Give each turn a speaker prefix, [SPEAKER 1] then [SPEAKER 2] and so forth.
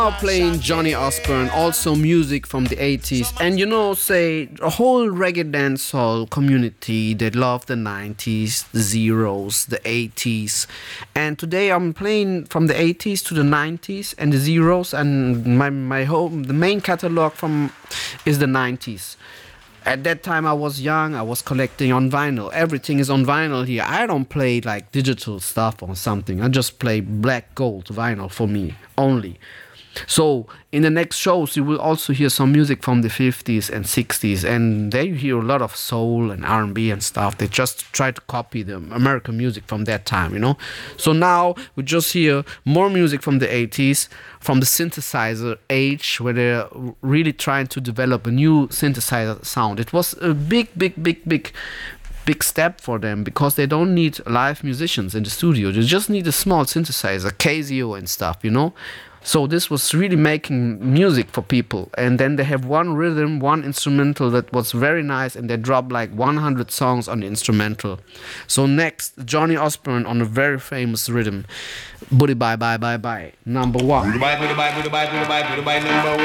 [SPEAKER 1] Now playing Johnny Osbourne, also music from the 80s, and say a whole reggae dancehall community that love the 90s, the zeros, the 80s, and today I'm playing from the 80s to the 90s and the zeros, and my home, the main catalog from is the 90s. At that time I was young, I was collecting on vinyl. Everything is on vinyl here. I don't play like digital stuff or something. I just play black gold vinyl for me only. So in the next shows you will also hear some music from the 50s and 60s, and there you hear a lot of soul and R&B and stuff. They just try to copy the American music from that time. So now we just hear more music from the 80s, from the synthesizer age, where they're really trying to develop a new synthesizer sound. It was a big step for them, because they don't need live musicians in the studio. They just need a small synthesizer, Casio and stuff. So this was really making music for people. And then they have one rhythm, one instrumental that was very nice, and they dropped like 100 songs on the instrumental. So next, Johnny Osbourne on a very famous rhythm, Booty Bye Bye Bye Bye, number one.